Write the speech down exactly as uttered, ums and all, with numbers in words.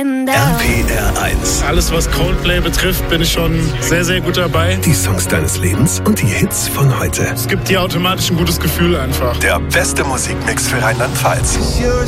stand R out. P R eins. Alles, was Coldplay betrifft, bin ich schon sehr, sehr gut dabei. Die Songs deines Lebens und die Hits von heute. Es gibt dir automatisch ein gutes Gefühl einfach. Der beste Musikmix für Rheinland-Pfalz.